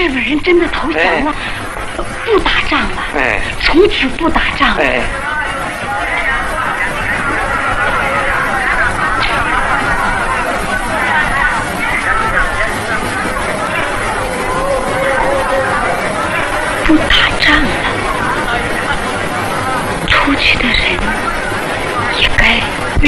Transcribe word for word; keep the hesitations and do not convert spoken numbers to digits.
边人真的投降了，哎、不打仗了， 哎， 从此不打仗了。 哎， 不打仗了，出去的人